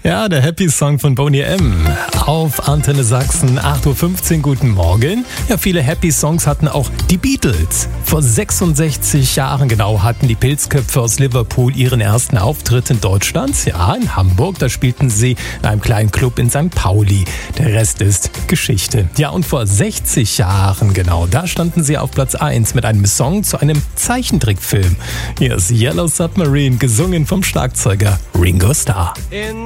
Ja, der Happy Song von Boney M. Auf Antenne Sachsen, 8.15 Uhr, guten Morgen. Ja, viele Happy Songs hatten auch die Beatles. Vor 66 Jahren genau hatten die Pilzköpfe aus Liverpool ihren ersten Auftritt in Deutschland. Ja, in Hamburg, da spielten sie in einem kleinen Club in St. Pauli. Der Rest ist Geschichte. Ja, und vor 60 Jahren genau, da standen sie auf Platz 1 mit einem Song zu einem Zeichentrickfilm. Hier ist Yellow Submarine, gesungen vom Schlagzeuger Ringo Starr.